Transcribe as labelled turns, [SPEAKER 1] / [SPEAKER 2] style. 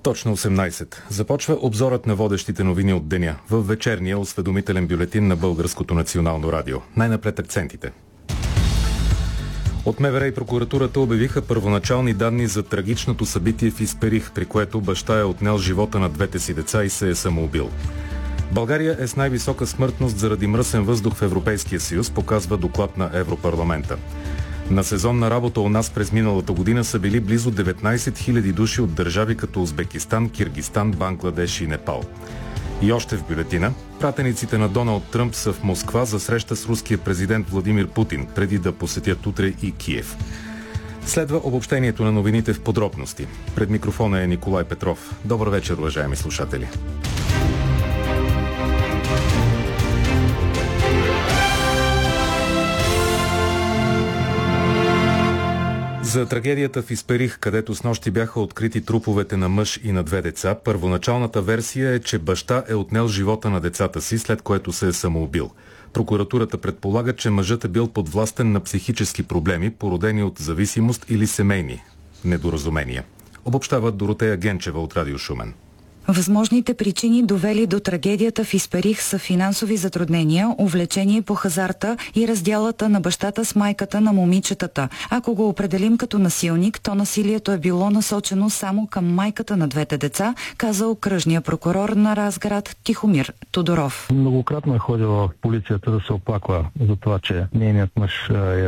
[SPEAKER 1] Точно 18. Започва обзорът на водещите новини от деня в вечерния осведомителен бюлетин на Българското национално радио. Най-напред акцентите. От МВР и прокуратурата обявиха първоначални данни за трагичното събитие в Исперих, при което баща е отнел живота на двете си деца и се е самоубил. България е с най-висока смъртност заради мръсен въздух в Европейския съюз, показва доклад на Европарламента. На сезонна работа у нас през миналата година са били близо 19 000 души от държави като Узбекистан, Киргизстан, Бангладеш и Непал. И още в бюлетина, пратениците на Доналд Тръмп са в Москва за среща с руския президент Владимир Путин, преди да посетят утре и Киев. Следва обобщението на новините в подробности. Пред микрофона е Николай Петров. Добър вечер, уважаеми слушатели. За трагедията в Исперих, където снощи бяха открити труповете на мъж и на две деца, първоначалната версия е, че баща е отнел живота на децата си, след което се е самоубил. Прокуратурата предполага, че мъжът е бил подвластен на психически проблеми, породени от зависимост или семейни недоразумения. Обобщава Доротея Генчева от Радио Шумен.
[SPEAKER 2] Възможните причини, довели до трагедията в Исперих, са финансови затруднения, увлечение по хазарта и разделата на бащата с майката на момичетата. Ако го определим като насилник, то насилието е било насочено само към майката на двете деца, каза окръжния прокурор на Разград Тихомир Тодоров.
[SPEAKER 3] Многократно е ходила в полицията да се оплаква за това, че нейният мъж е